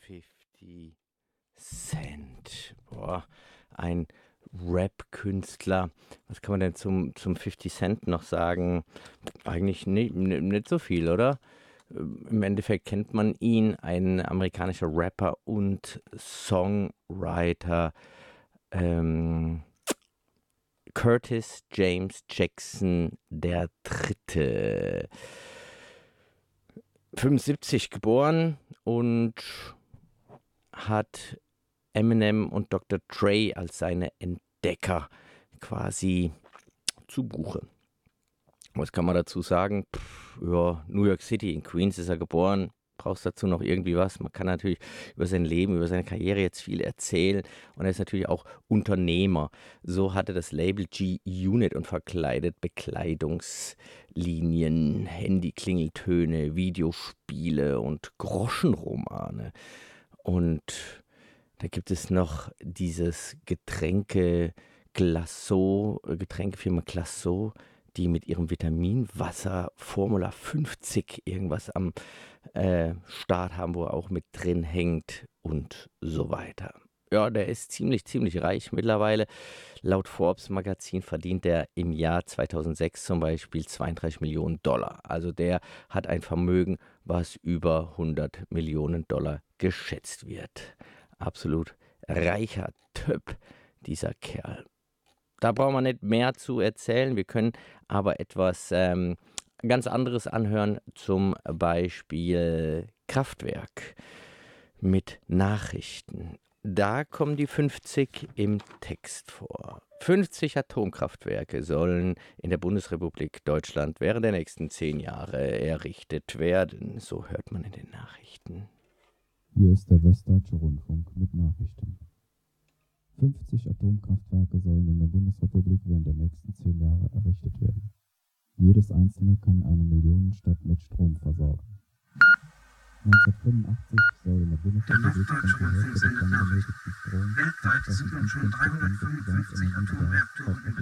50 Cent. Boah, ein Rap-Künstler. Was kann man denn zum 50 Cent noch sagen? Eigentlich nicht so viel, oder? Im Endeffekt kennt man ihn, ein amerikanischer Rapper und Songwriter. Ähm, Curtis James Jackson der Dritte. 75 geboren und hat Eminem und Dr. Dre als seine Entdecker quasi zu Buche. Was kann man dazu sagen? Ja, New York City, in Queens ist er geboren. Brauchst dazu noch irgendwie was? Man kann natürlich über sein Leben, über seine Karriere jetzt viel erzählen. Und er ist natürlich auch Unternehmer. So hatte das Label G-Unit und verkleidet Bekleidungslinien, Handyklingeltöne, Videospiele und Groschenromane. Und da gibt es noch dieses Getränkefirma Glasso, die mit ihrem Vitaminwasser Formula 50 irgendwas am Start haben, wo er auch mit drin hängt und so weiter. Ja, der ist ziemlich reich mittlerweile. Laut Forbes Magazin verdient er im Jahr 2006 zum Beispiel 32 Millionen Dollar. Also der hat ein Vermögen, was über 100 Millionen Dollar geschätzt wird. Absolut reicher Typ, dieser Kerl. Da brauchen wir nicht mehr zu erzählen. Wir können aber etwas ganz anderes anhören, zum Beispiel Kraftwerk mit Nachrichten. Da kommen die 50 im Text vor. 50 Atomkraftwerke sollen in der Bundesrepublik Deutschland während der nächsten 10 Jahre errichtet werden. So hört man in den Nachrichten. Hier ist der Westdeutsche Rundfunk mit Nachrichten. 50 Atomkraftwerke sollen in der Bundesrepublik während der nächsten 10 Jahre errichtet werden. Jedes einzelne kann eine Millionenstadt mit Strom versorgen. 1985 soll in der Bundesrepublik von der Hälfte des dann benötigten Stroms Weltweit sind nun schon 355 Atomenergiereaktoren in